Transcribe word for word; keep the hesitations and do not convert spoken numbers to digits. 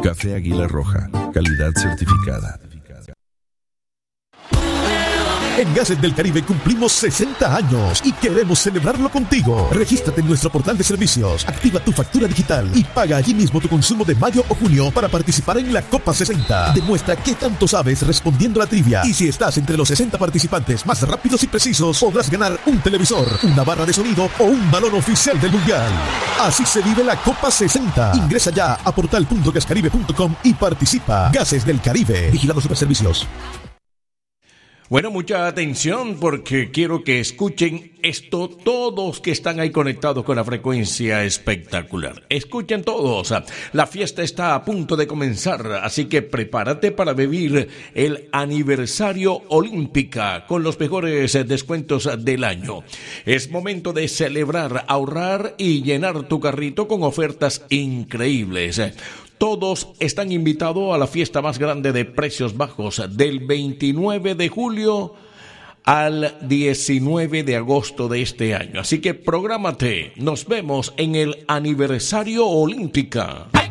Café Águila Roja, calidad certificada. En Gases del Caribe cumplimos sesenta años y queremos celebrarlo contigo. Regístrate en nuestro portal de servicios, activa tu factura digital y paga allí mismo tu consumo de mayo o junio para participar en la Copa sesenta. Demuestra qué tanto sabes respondiendo a la trivia. Y si estás entre los sesenta participantes más rápidos y precisos, podrás ganar un televisor, una barra de sonido o un balón oficial del Mundial. Así se vive la Copa sesenta. Ingresa ya a portal punto gascaribe punto com y participa. Gases del Caribe. Vigilado Superservicios. Bueno, mucha atención porque quiero que escuchen esto todos que están ahí conectados con la frecuencia espectacular. Escuchen todos, la fiesta está a punto de comenzar, así que prepárate para vivir el aniversario Olímpica con los mejores descuentos del año. Es momento de celebrar, ahorrar y llenar tu carrito con ofertas increíbles. Todos están invitados a la fiesta más grande de precios bajos del veintinueve de julio al diecinueve de agosto de este año. Así que prográmate. Nos vemos en el aniversario Olímpica.